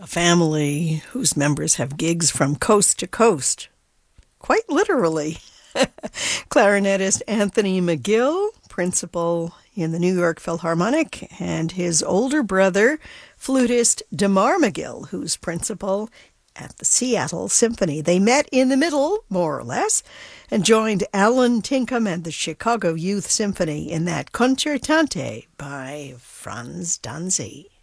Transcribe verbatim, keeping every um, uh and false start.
A family whose members have gigs from coast to coast. Quite literally. Clarinetist Anthony McGill, principal in the New York Philharmonic, and his older brother, flutist DeMar McGill, who's principal at the Seattle Symphony. They met in the middle, more or less, and joined Alan Tinkham and the Chicago Youth Symphony in that Concertante by Franz Danzig.